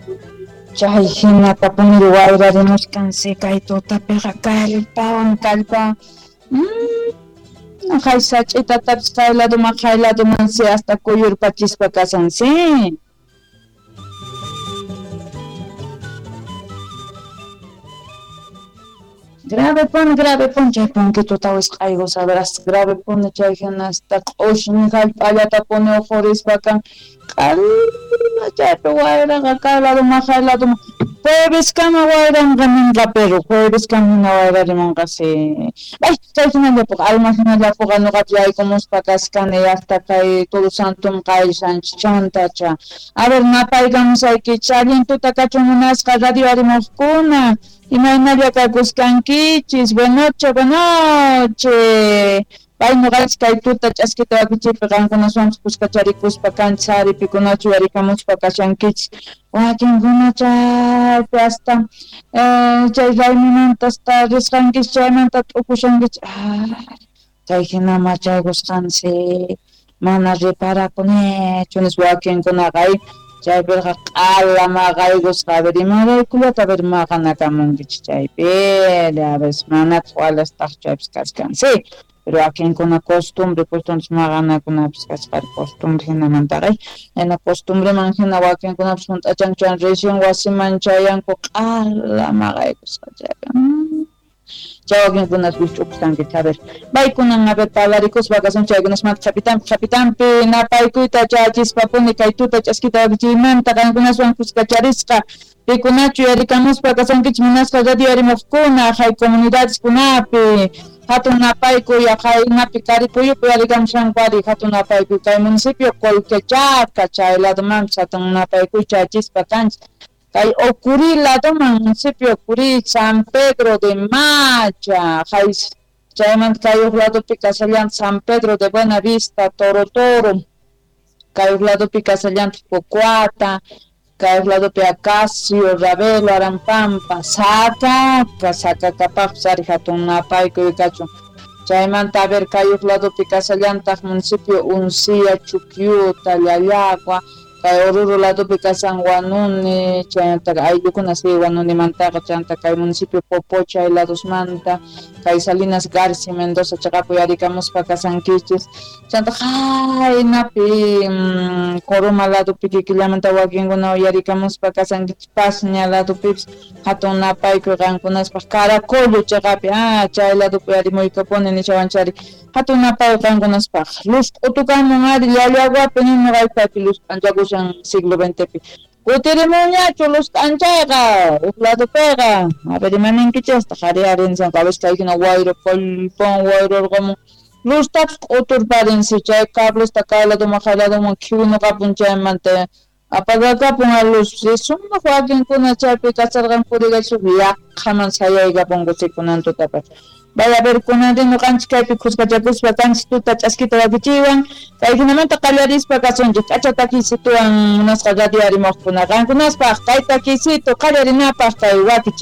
Chay hinata punir wayrarimuskansi kay tutapiqa kallpa hay sach'itatapas kay ladoman si hasta kuyurpachispa kasansi. Grave pon chay punquituta wisq'ayku sabrás grave pone chay hinasta q'ushñi hallp'allata pone uhurispa kan q'alma chaypi wayraqa kay ladoman jueves kama wayranqa ninqa pero jueves kama hina wayrarimunqasi ay chay hinallapuq almacenallapuqa ñuqapi yaykumuspa kasqani hasta kay todo santum qayllanchik chantacha a ver napaykamusaykichik allintuta kachun munasqa radio arimuqkuna imaynalla kaykuskankichis buenoche pay ñuqanchik kay tuta ch'askita wakichiypi qankunaswanchik kuskacharikuspa kanchis saripikunachu yarikamuspa kashankichis wakinkuna chaypi hasta chay raymimanta hasta risqankichis chaymanta t'ukushankichis chay hina machaykusqansi mana riparakunechu nish wakinkunaqa chaypiqa q'ala maqaykusqa a ver imaraykullata a ver maqanakamunkichis chaypi a ver manataq walastaqchu chaypis kaskansi pero wakinkuna costumbre maqanakunapis kasqari costumbre hinamantaqa hina costumbreman hina wakinkunapas hunt'achanchus recién wasiman chayanku q'ala maqaykusqa chaypi chay wakinkunas wich'ukusqankichis a ver paykunan a ver parlarikuspa kasun chaykunasmanta hapitanpi napaykuyta chayachispa kay tuta ch'askita wakichiymanta qankunaswan kuskacharisqa pikunachu yarikamuspa kasankichis munasqa radio arimuqkuna hay comunidadeskunapi hatun napaykuy haynapi Caripuyupi yarikamushanpari hatun napaykuy kay municipio Colquechaca chay ladomanpis hatun napaykuy chayachispa kanchis kay Ucuri ladoman municipio Ucuri San Pedro de Macha hay chaymanta kay uq ladopi kasallanta San Pedro de Buenavista Toro kay uq ladopi kasallanta Pucuata kay uq ladopi Acacio Ravelo Arampampa Sacacapaqpas ari hatun napaykuy kachun chaymanta a ver kay uq ladopi kasallanta municipio Uncia Chuquiuta Llallagua kay Oruro ladopi kasan Wanuni chayanta ayllukuna si Wanunimantaqa chayanta kay municipio Popocha hay ladosmanta kay Salinas García Mendoza chaqapi yarikamuspa kasankichis chayanta haynapi Coroma ladopi kikillamanta wakinkuna yarikamuspa kasankichis Pasña ladopipis hatun napaykuy qankunaspaq Caracollo chaqapi chay ladopi yarimuykapuni nishawanchari hatun napayuq qankunaspaq Luz Q'utukamun ari Llallaguapi ñuqaypapi Luz P'anchakushan siglo XXpi kutirimunñachu Luz P'anchayqa uq ladopiqa a ver imaninkichis hasta qhariarinsanqa a veces kaykuna wayru pallpan wayrurqamun Luztapas q'uturparinsi chay cablesta kay ladoman khiwinuqapun chaymanta apagakapun a luz sumaq wakinkuna chaypi kasarqan purigaysuq llaqhaman sayaykapan kusikunanta tutapas vaya a ver kunantin ñuqanchik kaypi kuskachakuspa kanchis tuta ch'askita wakichiywan kay hinamanta qallarispa kasunchik k'acha takisituwan munasqa radio arimuqkuna qankunaspaq kay takisitu qallarinapaq kay wakichiy